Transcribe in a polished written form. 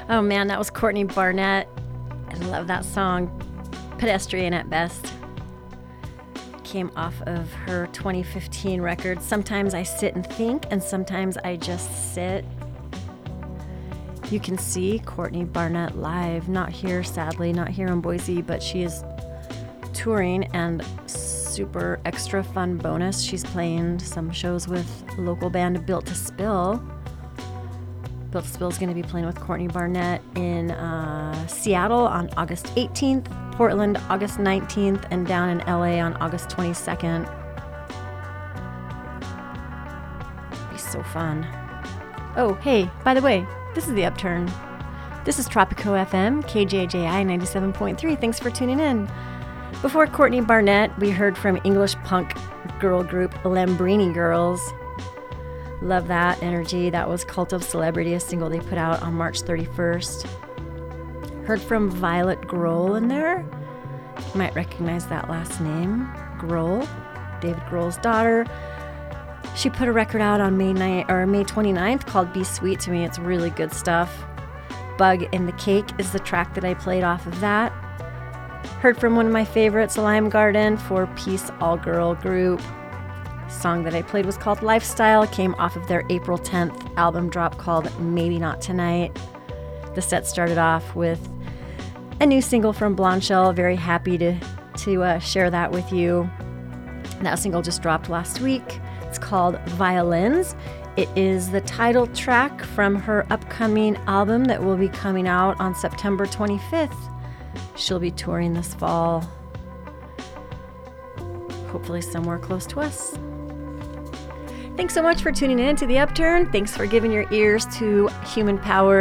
Oh man, that was Courtney Barnett. I love that song. Pedestrian at Best. Came off of her 2015 record, Sometimes I Sit and Think, and Sometimes I Just Sit. You can see Courtney Barnett live, not here, sadly, not here in Boise, but she is touring, and super extra fun bonus, she's playing some shows with local band Built to Spill. Built to Spill is going to be playing with Courtney Barnett in Seattle on August 18th, Portland August 19th, and down in LA on August 22nd. Be so fun. Oh, hey, by the way, this is The Upturn. This is Tropico FM, KJJI 97.3. Thanks for tuning in. Before Courtney Barnett, we heard from English punk girl group Lambrini Girls. Love that energy. That was Cult of Celebrity, a single they put out on March 31st. Heard from Violet Grohl in there. You might recognize that last name, Grohl, David Grohl's daughter. She put a record out on May 29th called Be Sweet to Me. It's really good stuff. Bug in the Cake is the track that I played off of that. Heard from one of my favorites, Lime Garden, 4-piece all-girl group. The song that I played was called Lifestyle, came off of their April 10th album drop called Maybe Not Tonight. The set started off with a new single from Blondshell. Very happy to share that with you. That single just dropped last week. It's called Violins. It is the title track from her upcoming album that will be coming out on September 25th. She'll be touring this fall, hopefully somewhere close to us. Thanks so much for tuning in to The Upturn. Thanks for giving your ears to human power